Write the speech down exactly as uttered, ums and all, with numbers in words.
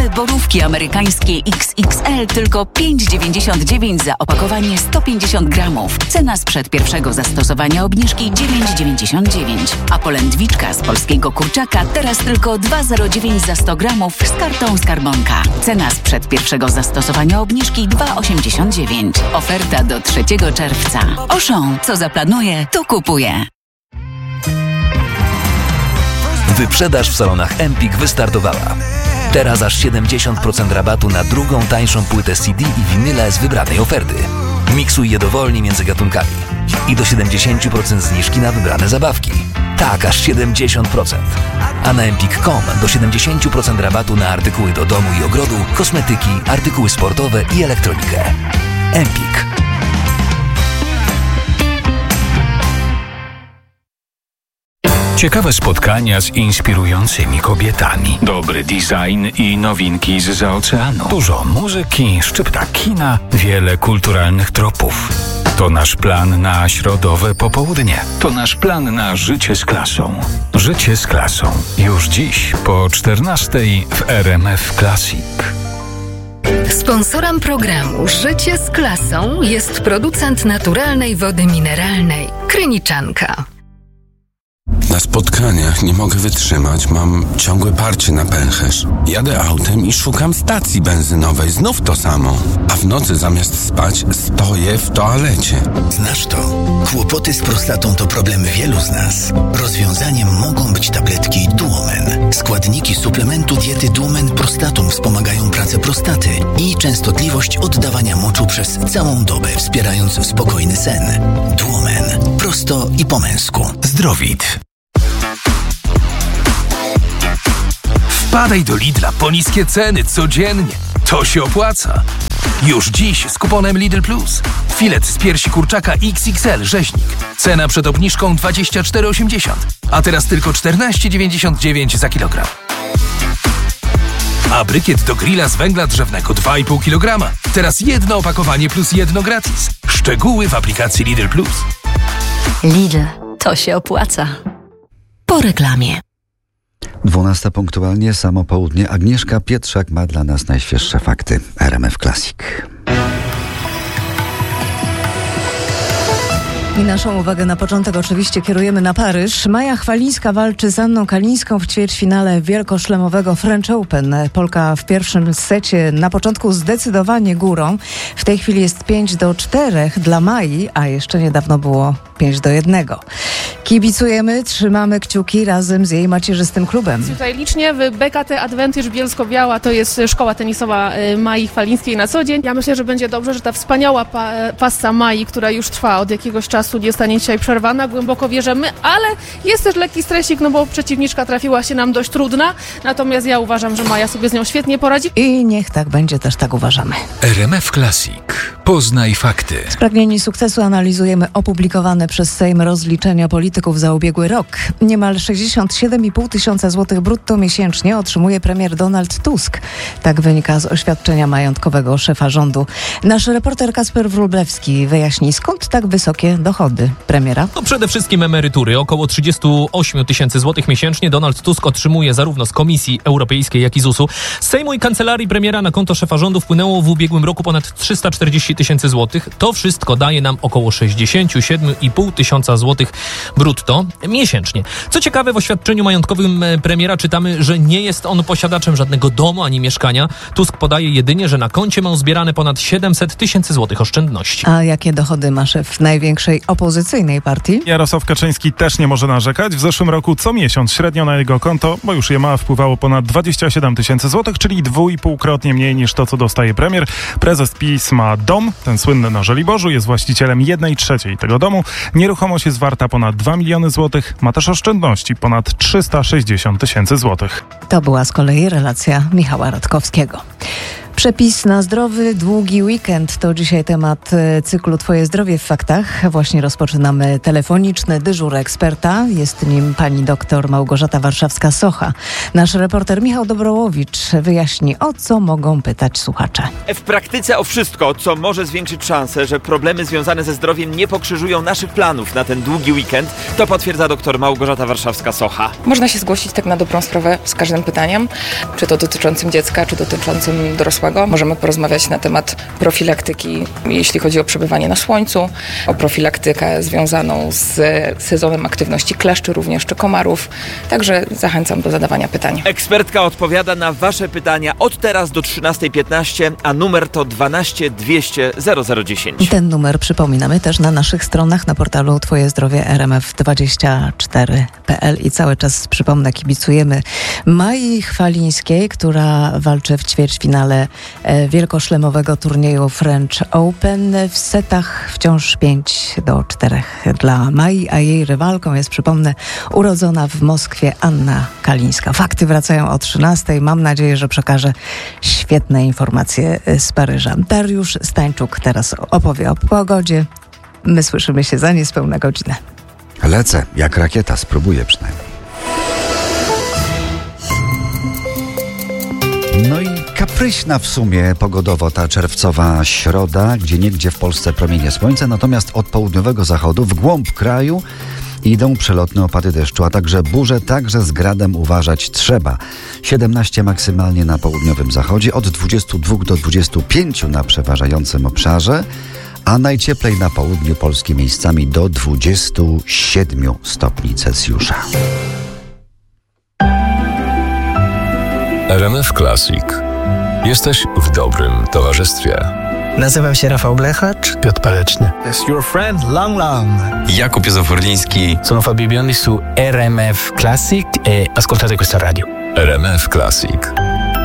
borówki amerykańskie X X L tylko pięć dziewięćdziesiąt dziewięć za opakowanie sto pięćdziesiąt gramów. Cena sprzed pierwszego zastosowania obniżki dziewięć dziewięćdziesiąt dziewięć. A polędwiczka z polskiego kurczaka teraz tylko dwa zero dziewięć za sto gramów z kartą Skarbonka. Cena sprzed pierwszego zastosowania obniżki dwa osiemdziesiąt dziewięć. Oferta do trzeciego czerwca. Auchan, co zaplanuje, to kupuje. Wyprzedaż w salonach Empik wystartowała. Teraz aż siedemdziesiąt procent rabatu na drugą tańszą płytę C D i winyle z wybranej oferty. Miksuj je dowolnie między gatunkami. I do siedemdziesiąt procent zniżki na wybrane zabawki. Tak, aż siedemdziesiąt procent. A na empik kropka com do siedemdziesiąt procent rabatu na artykuły do domu i ogrodu, kosmetyki, artykuły sportowe i elektronikę. Empik. Ciekawe spotkania z inspirującymi kobietami. Dobry design i nowinki zza oceanu. Dużo muzyki, szczypta kina, wiele kulturalnych tropów. To nasz plan na środowe popołudnie. To nasz plan na życie z klasą. Życie z klasą. Już dziś po czternastej w R M F Classic. Sponsorem programu Życie z klasą jest producent naturalnej wody mineralnej Kryniczanka. Na spotkaniach nie mogę wytrzymać, mam ciągłe parcie na pęcherz. Jadę autem i szukam stacji benzynowej, znów to samo. A w nocy zamiast spać stoję w toalecie. Znasz to? Kłopoty z prostatą to problem wielu z nas. Rozwiązaniem mogą być tabletki Duomen. Składniki suplementu diety Duomen Prostatum wspomagają pracę prostaty i częstotliwość oddawania moczu przez całą dobę, wspierając spokojny sen. Duomen. Prosto i po męsku. Zdrowit. Wpadaj do Lidla po niskie ceny codziennie. To się opłaca. Już dziś z kuponem Lidl Plus. Filet z piersi kurczaka X X L rzeźnik. Cena przed obniżką dwadzieścia cztery osiemdziesiąt, a teraz tylko czternaście dziewięćdziesiąt dziewięć za kilogram. A brykiet do grilla z węgla drzewnego dwa i pół kilograma. Teraz jedno opakowanie plus jedno gratis. Szczegóły w aplikacji Lidl Plus. Lidl, to się opłaca. Po reklamie. dwunasta punktualnie, samo południe. Agnieszka Pietrzak ma dla nas najświeższe fakty. R M F Classic. I naszą uwagę na początek oczywiście kierujemy na Paryż. Maja Chwalińska walczy z Anną Kalińską w ćwierćfinale wielkoszlemowego French Open. Polka w pierwszym secie na początku zdecydowanie górą. W tej chwili jest pięć do czterech dla Mai, a jeszcze niedawno było pięć do jednego. Kibicujemy, trzymamy kciuki razem z jej macierzystym klubem. Tutaj licznie w B K T Advantage Bielsko-Biała, to jest szkoła tenisowa Mai Chwalińskiej na co dzień. Ja myślę, że będzie dobrze, że ta wspaniała pa- passa Mai, która już trwa od jakiegoś czasu, nie zostanie dzisiaj przerwana. Głęboko wierzymy, ale jest też lekki stresik, no bo przeciwniczka trafiła się nam dość trudna. Natomiast ja uważam, że Maja sobie z nią świetnie poradzi. I niech tak będzie, też tak uważamy. R M F Classic. Poznaj fakty. Spragnieni sukcesu analizujemy opublikowane przez Sejm rozliczenia polityków za ubiegły rok. Niemal sześćdziesiąt siedem i pół tysiąca złotych brutto miesięcznie otrzymuje premier Donald Tusk. Tak wynika z oświadczenia majątkowego szefa rządu. Nasz reporter Kasper Wróblewski wyjaśni, skąd tak wysokie dochody premiera. No przede wszystkim emerytury. Około trzydzieści osiem tysięcy złotych miesięcznie Donald Tusk otrzymuje zarówno z Komisji Europejskiej, jak i z U S u. Z Sejmu i Kancelarii Premiera na konto szefa rządu wpłynęło w ubiegłym roku ponad trzysta czterdzieści tysięcy złotych. To wszystko daje nam około sześćdziesiąt siedem i pół tysiąca złotych brutto miesięcznie. Co ciekawe, w oświadczeniu majątkowym premiera czytamy, że nie jest on posiadaczem żadnego domu ani mieszkania. Tusk podaje jedynie, że na koncie ma uzbierane ponad siedemset tysięcy złotych oszczędności. A jakie dochody ma szef największej opozycyjnej partii? Jarosław Kaczyński też nie może narzekać. W zeszłym roku co miesiąc średnio na jego konto, bo już je ma, wpływało ponad dwadzieścia siedem tysięcy złotych, czyli dwu i półkrotnie mniej niż to, co dostaje premier. Prezes PiS ma dom, ten słynny na Żoliborzu, jest właścicielem jednej trzeciej tego domu. Nieruchomość jest warta ponad dwa miliony złotych. Ma też oszczędności ponad trzysta sześćdziesiąt tysięcy złotych. To była z kolei relacja Michała Radkowskiego. Przepis na zdrowy, długi weekend to dzisiaj temat cyklu Twoje zdrowie w faktach. Właśnie rozpoczynamy telefoniczny dyżur eksperta. Jest nim pani doktor Małgorzata Warszawska-Socha. Nasz reporter Michał Dobrołowicz wyjaśni, o co mogą pytać słuchacze. W praktyce o wszystko, co może zwiększyć szansę, że problemy związane ze zdrowiem nie pokrzyżują naszych planów na ten długi weekend, to potwierdza doktor Małgorzata Warszawska-Socha. Można się zgłosić tak na dobrą sprawę z każdym pytaniem, czy to dotyczącym dziecka, czy dotyczącym dorosłego. Możemy porozmawiać na temat profilaktyki, jeśli chodzi o przebywanie na słońcu, o profilaktykę związaną z sezonem aktywności kleszczy, również czy komarów. Także zachęcam do zadawania pytań. Ekspertka odpowiada na Wasze pytania od teraz do trzynastej piętnaście, a numer to dwanaście dwieście zero zero dziesięć. Ten numer przypominamy też na naszych stronach, na portalu Twoje zdrowie R M F dwadzieścia cztery kropka p l i cały czas, przypomnę, kibicujemy Mai Chwalińskiej, która walczy w ćwierćfinale wielkoszlemowego turnieju French Open. W setach wciąż pięć do czterech dla Mai, a jej rywalką jest, przypomnę, urodzona w Moskwie Anna Kalińska. Fakty wracają o trzynastej. Mam nadzieję, że przekażę świetne informacje z Paryża. Dariusz Stańczuk teraz opowie o pogodzie. My słyszymy się za niespełna godzinę. Lecę, jak rakieta, spróbuję przynajmniej. No i kapryśna w sumie pogodowo ta czerwcowa środa, gdzie niegdzie w Polsce promienie słońca, natomiast od południowego zachodu w głąb kraju idą przelotne opady deszczu, a także burze, także z gradem uważać trzeba. siedemnaście maksymalnie na południowym zachodzie, od dwudziestu dwóch do dwudziestu pięciu na przeważającym obszarze, a najcieplej na południu Polski miejscami do dwudziestu siedmiu stopni Celsjusza. R M F Classic. Jesteś w dobrym towarzystwie. Nazywam się Rafał Blechacz. Piotr Paleczny. Jest your friend Lang Lang. Jakub Józef-Orliński. Sono Fabio Biondi su R M F Classic e ascoltate questa radio. R M F Classic.